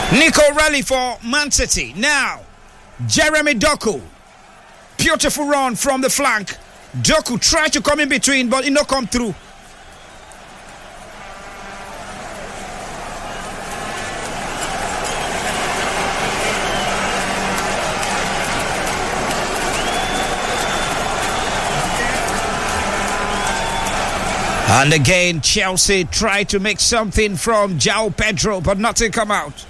Nico Rally for Man City. Now, Jeremy Doku. Beautiful run from the flank. Doku tried to come in between, but he no come through. And again, Chelsea tried to make something from João Pedro, but nothing come out.